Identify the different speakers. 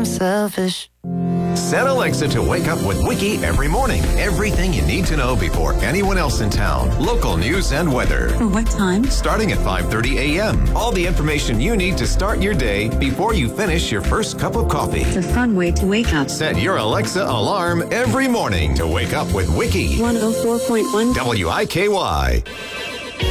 Speaker 1: I'm selfish.
Speaker 2: Set Alexa to wake up with Wiki every morning. Everything you need to know before anyone else in town. Local news and weather.
Speaker 3: For what time?
Speaker 2: Starting at 5:30 a.m. All the information you need to start your day before you finish your first cup of coffee.
Speaker 3: It's a fun way to wake up.
Speaker 2: Set your Alexa alarm every morning to wake up with Wiki.
Speaker 3: 104.1
Speaker 2: WIKY.